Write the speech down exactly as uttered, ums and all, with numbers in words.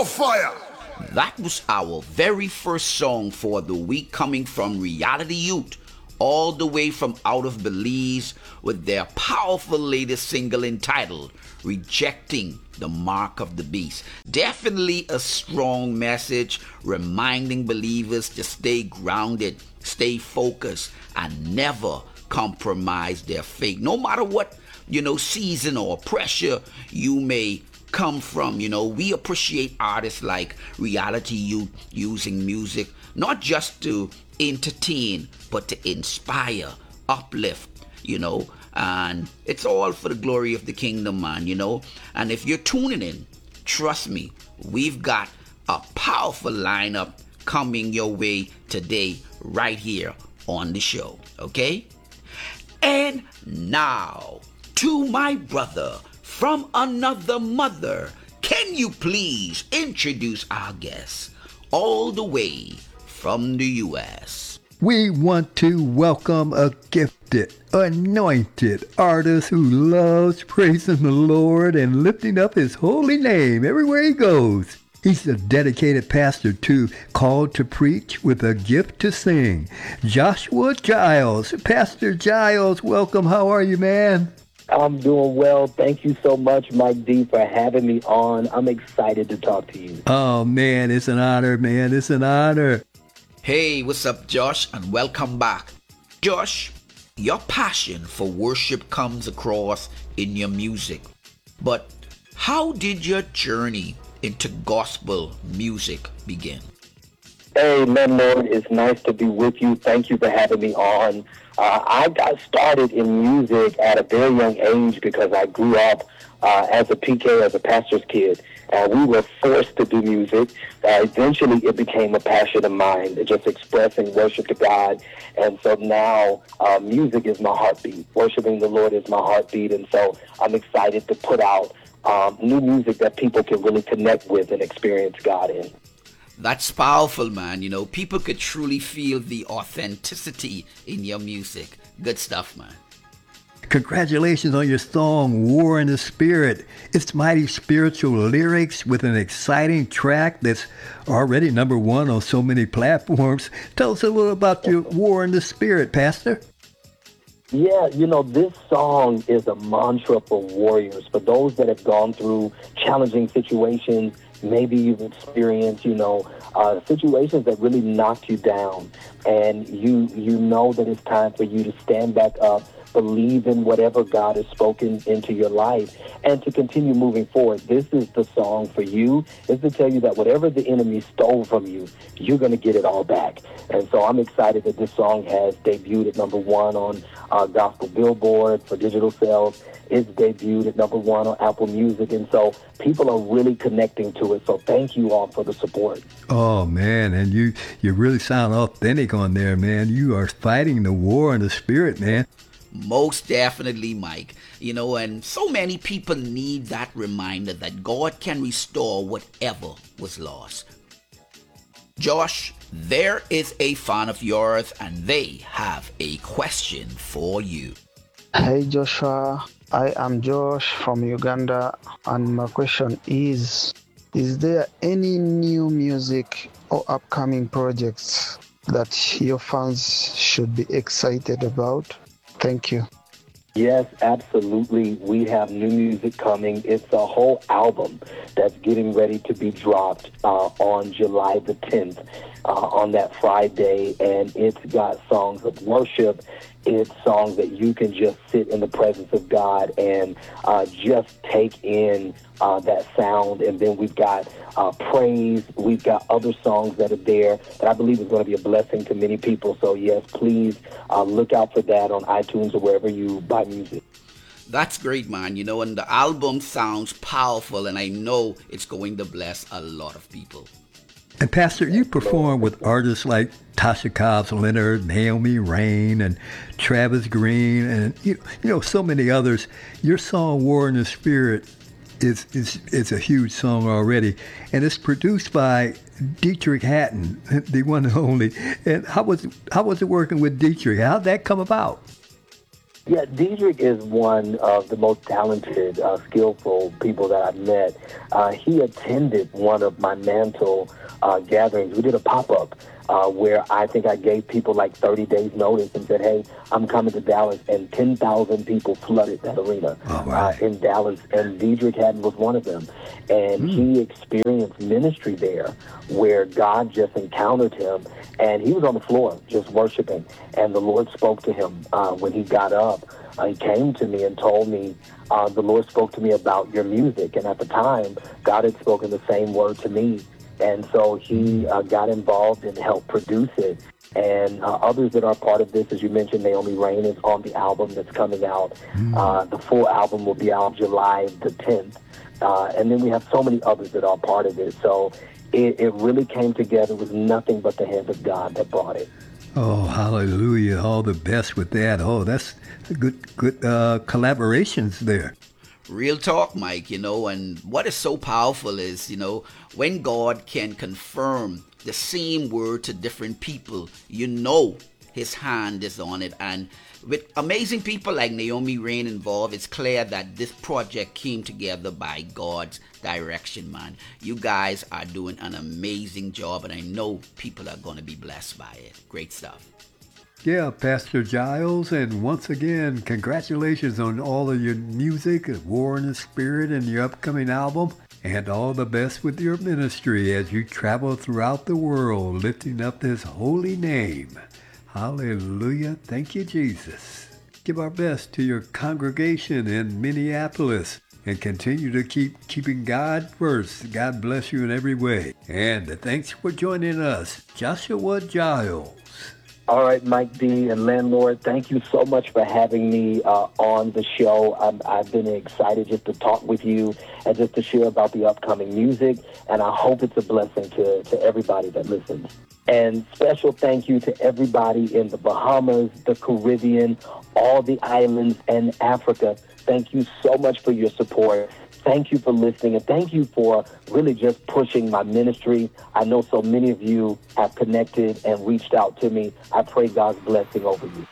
More fire! That was our very first song for the week, coming from Reality Youth, all the way from out of Belize, with their powerful latest single entitled Rejecting the Mark of the Beast. Definitely a strong message reminding believers to stay grounded, stay focused, and never compromise their faith. No matter what, you know, season or pressure you may come from, you know, we appreciate artists like Reality Youth using music not just to entertain, but to inspire, uplift, you know, and it's all for the glory of the kingdom, man, you know. And if you're tuning in, trust me, we've got a powerful lineup coming your way today, right here on the show, okay? And now, to my brother from another mother, can you please introduce our guest all the way from the U S? We want to welcome a gifted, anointed artist who loves praising the Lord and lifting up his holy name everywhere he goes. He's a dedicated pastor too, called to preach with a gift to sing. Joshua Giles. Pastor Giles, welcome. How are you, man? I'm doing well. Thank you so much, Mike D, for having me on. I'm excited to talk to you. Oh, man, it's an honor, man. It's an honor. Hey, what's up, Josh, and welcome back. Josh, your passion for worship comes across in your music. But how did your journey into gospel music begin? Hey, man, Lord, it's nice to be with you. Thank you for having me on. Uh, I got started in music at a very young age because I grew up uh, as a P K, as a pastor's kid. Uh, we were forced to do music. Uh, eventually, it became a passion of mine, just expressing worship to God. And so now, uh, music is my heartbeat. Worshiping the Lord is my heartbeat. And so I'm excited to put out um, new music that people can really connect with and experience God in. That's powerful, man. You know, people could truly feel the authenticity in your music. Good stuff, man. Congratulations on your song, War in the Spirit. It's mighty spiritual lyrics with an exciting track that's already number one on so many platforms. Tell us a little about your War in the Spirit, Pastor. Yeah, you know, this song is a mantra for warriors, for those that have gone through challenging situations. Maybe you've experienced, you know, uh, situations that really knocked you down, and you you know that it's time for you to stand back up, believe in whatever God has spoken into your life, and to continue moving forward. This is the song for you, is to tell you that whatever the enemy stole from you, you're going to get it all back. And so I'm excited that this song has debuted at number one on uh, Gospel Billboard for digital sales. It's debuted at number one on Apple Music, and so people are really connecting to it. So thank you all for the support. Oh, man, and you, you really sound authentic on there, man. You are fighting the war in the spirit, man. Most definitely, Mike. You know, and so many people need that reminder that God can restore whatever was lost. Josh, there is a fan of yours, and they have a question for you. Hey, Joshua. I am Josh from Uganda, and my question is, is there any new music or upcoming projects that your fans should be excited about? Thank you. Yes, absolutely. We have new music coming. It's a whole album that's getting ready to be dropped uh, on July the tenth, uh, on that Friday, and it's got songs of worship. It's songs that you can just sit in the presence of God and uh, just take in uh, that sound. And then we've got uh, praise. We've got other songs that are there that I believe is going to be a blessing to many people. So, yes, please uh, look out for that on iTunes or wherever you buy music. That's great, man. You know, and the album sounds powerful, and I know it's going to bless a lot of people. And Pastor, you perform with artists like Tasha Cobbs Leonard, Naomi Rain, and Travis Green, and you, you know so many others. Your song "War in the Spirit" is is is a huge song already, and it's produced by Dietrich Hatton, the one and only. And how was how was it working with Dietrich? How'd that come about? Yeah, Diedrich is one of the most talented, uh, skillful people that I've met. Uh, he attended one of my Mantle uh, gatherings. We did a pop-up uh, where I think I gave people like thirty days notice and said, hey, I'm coming to Dallas, and ten thousand people flooded that arena All right. uh, in Dallas, and Diedrich Haddon was one of them. And Mm. he experienced ministry there where God just encountered him, and he was on the floor just worshiping, and the Lord spoke to him uh, when he got up. Uh, he came to me and told me, uh, the Lord spoke to me about your music, and at the time, God had spoken the same word to me, and so he uh, got involved and helped produce it. And uh, others that are part of this, as you mentioned, Naomi Rain is on the album that's coming out. Uh, the full album will be out July the tenth. Uh, and then we have so many others that are part of it. So it, it really came together. It was nothing but the hand of God that brought it. Oh, hallelujah. All the best with that. Oh, that's a good, good uh, collaborations there. Real talk, Mike, you know, and what is so powerful is, you know, when God can confirm the same word to different people, you know his hand is on it. And with amazing people like Naomi Rain involved, it's clear that this project came together by God's direction, man. You guys are doing an amazing job, and I know people are going to be blessed by it. Great stuff. Yeah, Pastor Giles, and once again, congratulations on all of your music, War in the Spirit, and your upcoming album, and all the best with your ministry as you travel throughout the world, lifting up his holy name. Hallelujah. Thank you, Jesus. Give our best to your congregation in Minneapolis and continue to keep keeping God first. God bless you in every way. And thanks for joining us, Joshua Giles. All right, Mike D. and Landlord, thank you so much for having me uh, on the show. I'm, I've been excited just to talk with you and just to share about the upcoming music, and I hope it's a blessing to, to everybody that listens. And special thank you to everybody in the Bahamas, the Caribbean, all the islands, and Africa. Thank you so much for your support. Thank you for listening, and thank you for really just pushing my ministry. I know so many of you have connected and reached out to me. I pray God's blessing over you.